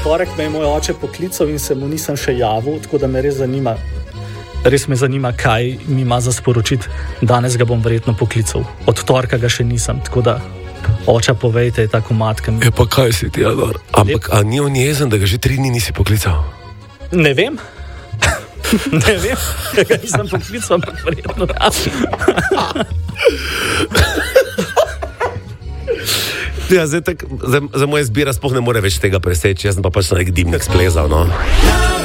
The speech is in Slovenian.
torek me je moj oče poklical in se mu nisem še javil, tako da me res me zanima, kaj mi ima za sporočiti. Danes ga bom verjetno poklical. Od torka ga še nisem, tako da oča, povejte, je tako matkem. Ja, pa kaj si ti, Ador? Ampak, a ni on jezen, da ga že 3 dni nisi poklical? Ne vem. Ne vem, ga nisem poklical, ampak verjetno. Ja, za moje zbira sploh ne more več tega preseči, jaz sem pa pač na nek dimnik splezal, no.